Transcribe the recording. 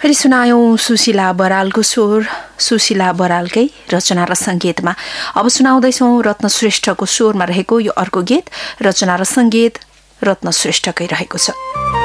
फेरि सुनायौं सुशीला बरालको स्वर, सुशीला बरालकै रचना र संगीतमा। अब सुनाउँदैछौं रत्न श्रेष्ठको स्वरमा रहेको यो अर्को गीत, रचना र संगीत रत्न श्रेष्ठकै रहेको छ।